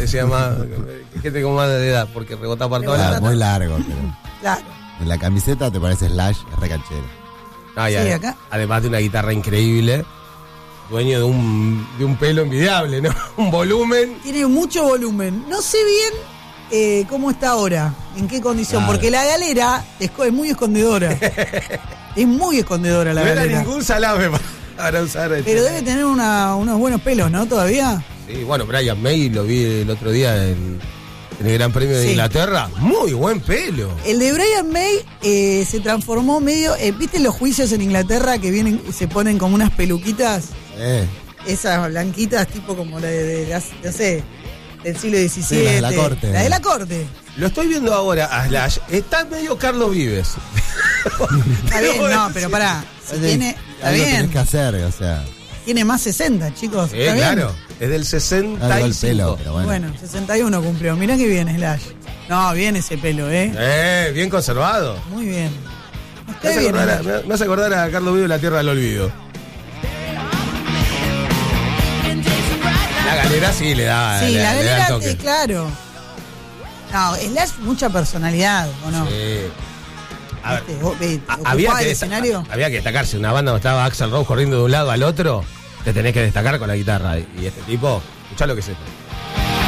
decía más. Gente con más de edad, porque rebota por todas las. Muy largo, pero. Claro. En la camiseta te parece Slash, es re canchero. Ah, Sí, acá. Además de una guitarra increíble, dueño de un pelo envidiable, ¿no? Un volumen. Tiene mucho volumen. No sé bien cómo está ahora, en qué condición, Claro. porque la galera es muy escondedora. Es muy escondedora la No era galera. ningún salame para usar. Pero debe tener unos buenos pelos, ¿no? Todavía. Sí, bueno, Brian May lo vi el otro día en el Gran Premio de Sí. Inglaterra. Muy buen pelo. El de Brian May se transformó medio. ¿Viste los juicios en Inglaterra que vienen, se ponen como unas peluquitas? Esas blanquitas, tipo como la no sé, del siglo XVII. Sí, las de la corte. La de la corte. Lo estoy viendo ahora a Slash. Está medio Carlos Vives. Está bien, no, pero pará. Si tiene, está Algo bien. tenés que hacer, o sea. Tiene más 60, chicos. ¿Está bien? Claro. Es del 65. Algo el pelo, pero bueno. Bueno, 61 cumplió. Mirá que bien, Slash. No, bien ese pelo, Bien conservado. Muy bien. Me Está hace, bien. acordar, me hace acordar a Carlos Vives, La Tierra del Olvido. La galera sí le da. Sí, le la da el galera, toque. claro. No, Slash, mucha personalidad, ¿o no? Sí. A ver, ¿Viste? Vos, había ocupaba que, el escenario. había que destacarse. Una banda donde estaba Axl Rose corriendo de un lado al otro, te tenés que destacar con la guitarra. Y este tipo, escuchá lo que es esto.